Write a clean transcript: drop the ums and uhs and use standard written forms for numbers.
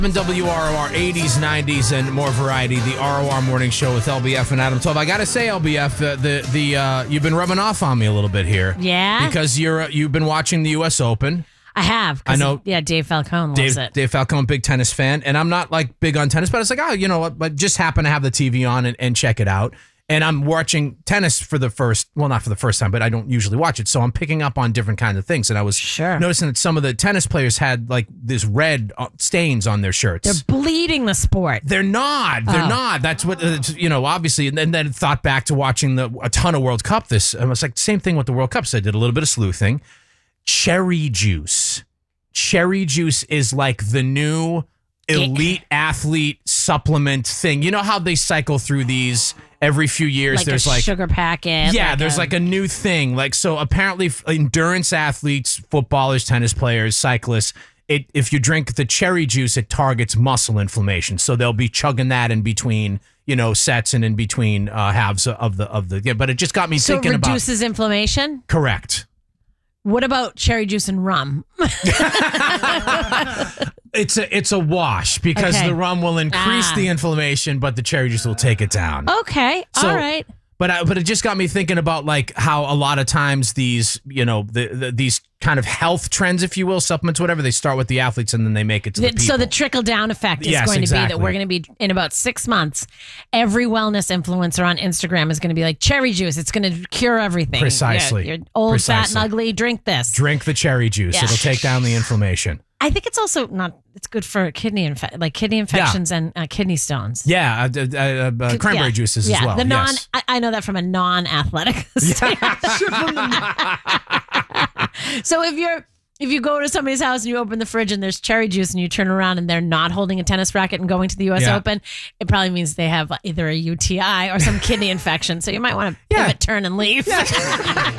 WROR 80s, 90s, and more variety. The ROR Morning Show with LBF and Adam 12. I gotta say, LBF, you've been rubbing off on me a little bit here. Yeah? Because you've been watching the U.S. Open. I have. I know. Yeah, Dave Falcone loves it. Dave Falcone, big tennis fan. And I'm not like big on tennis, but it's like, oh, you know what? But just happen to have the TV on and check it out. And I'm watching tennis for the first, well, not for the first time, but I don't usually watch it. So I'm picking up on different kinds of things. And I was noticing that some of the tennis players had like this red stains on their shirts. They're bleeding the sport. They're not. They're not. That's what, obviously. And then thought back to watching a ton of World Cup. And it's like same thing with the World Cup. So I did a little bit of sleuthing. Cherry juice. Cherry juice is like the new elite athlete supplement thing. You know how they cycle through these every few years? Like there's a like sugar packet. Yeah, there's like a new thing. Like, so apparently endurance athletes, footballers, tennis players, cyclists, if you drink the cherry juice, it targets muscle inflammation. So they'll be chugging that in between, sets and in between halves of the. But it just got me thinking about. So it reduces inflammation? Correct. What about cherry juice and rum? It's a wash because the rum will increase the inflammation, but the cherry juice will take it down. Okay, all right. But it just got me thinking about like how a lot of times these these kind of health trends, if you will, supplements, whatever, they start with the athletes and then they make it to the people. So the trickle down effect is going to be that we're going to be in about 6 months. Every wellness influencer on Instagram is going to be like cherry juice. It's going to cure everything. Precisely. You're old, fat, and ugly. Drink this. Drink the cherry juice. Yeah. It'll take down the inflammation. I think it's also it's good for kidney infections and kidney stones. Yeah, cranberry juices as well. Yes. I know that from a non-athletic standpoint. So if you go to somebody's house and you open the fridge and there's cherry juice and you turn around and they're not holding a tennis racket and going to the U.S. Open, it probably means they have either a UTI or some kidney infection. So you might want to pivot, turn, and leave. Yeah.